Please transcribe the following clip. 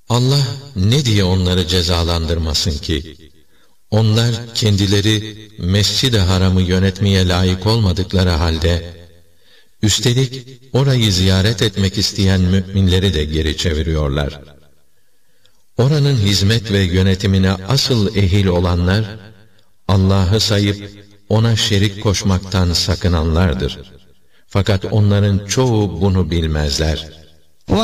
Allah ne diye onları cezalandırmasın ki? Onlar kendileri Mescid-i Haram'ı yönetmeye layık olmadıkları halde, üstelik orayı ziyaret etmek isteyen müminleri de geri çeviriyorlar. Oranın hizmet ve yönetimine asıl ehil olanlar, Allah'ı sayıp ona şerik koşmaktan sakınanlardır. Fakat onların çoğu bunu bilmezler.